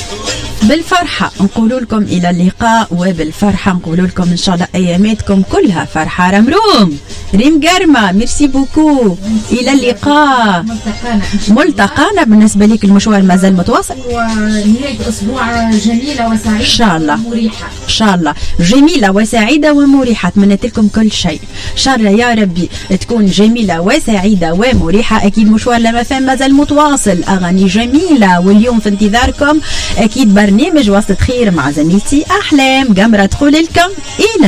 بالفرحة نقول لكم إلى اللقاء، وبالفرحة نقول لكم إن شاء الله أياماتكم كلها فرحة. رمروم ريم قرمة ميرسي بوكو، إلى اللقاء. ملتقانا بالنسبة لك المشوار مازال متواصل، ونهاية أسبوع جميلة وسعيدة إن شاء الله ومريحة إن شاء الله، جميلة وسعيدة ومريحة. أتمنىت لكم كل شيء إن شاء الله يا ربي تكون جميلة وسعيدة ومريحة. أكيد مشوار لما فهم مازال متواصل، أغاني جميلة، واليوم في انتظاركم أكيد برنامج وسط خير مع زميلتي أحلام قمرة تقول لكم إلى